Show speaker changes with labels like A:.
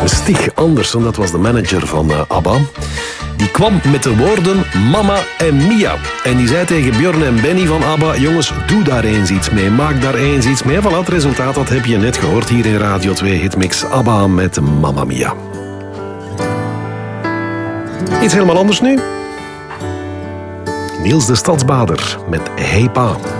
A: Stig Andersen, dat was de manager van ABBA. Die kwam met de woorden Mama en Mia. En die zei tegen Björn en Benny van ABBA... jongens, doe daar eens iets mee, maak daar eens iets mee. Voilà, het resultaat, dat heb je net gehoord hier in Radio 2 Hitmix. ABBA met Mamma Mia. Iets helemaal anders nu. Niels de Stadsbader met Hey Pa.